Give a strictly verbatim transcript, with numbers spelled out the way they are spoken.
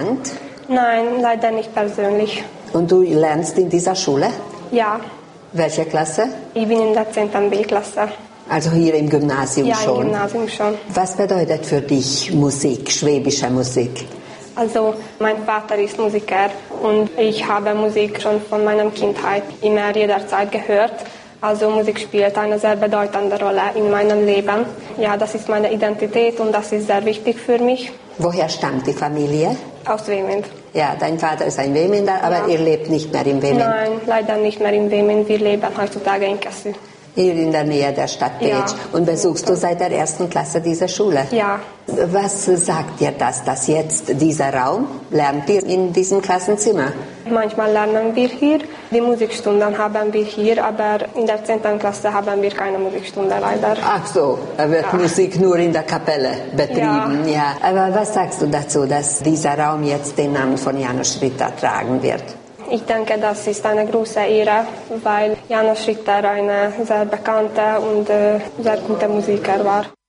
Nein, leider nicht persönlich. Und du lernst in dieser Schule? Ja. Welche Klasse? Ich bin in der zehnten B-Klasse. Also hier im Gymnasium ja, schon? Ja, im Gymnasium schon. Was bedeutet für dich Musik, schwäbische Musik? Also mein Vater ist Musiker und ich habe Musik schon von meiner Kindheit immer jederzeit gehört. Also Musik spielt eine sehr bedeutende Rolle in meinem Leben. Ja, das ist meine Identität und das ist sehr wichtig für mich. Woher stammt die Familie? Aus Wemend. Ja, dein Vater ist ein Wemender, aber ja. Ihr lebt nicht mehr in Wemend? Nein, leider nicht mehr in Wemend. Wir leben heutzutage in Kessel. Hier in der Nähe der Stadt Pécs. Ja. Und besuchst du seit der ersten Klasse diese Schule? Ja. Was sagt dir das, dass jetzt dieser Raum, lernt ihr in diesem Klassenzimmer? Manchmal lernen wir hier, die Musikstunden haben wir hier, aber in der zehnten Klasse haben wir keine Musikstunde leider. Ach so, da wird ja. Musik nur in der Kapelle betrieben. Ja. ja. Aber was sagst du dazu, dass dieser Raum jetzt den Namen von János Ritter tragen wird? Ich denke, das ist eine große Ehre, weil János Ritter ein sehr bekannter und äh, sehr guter Musiker war.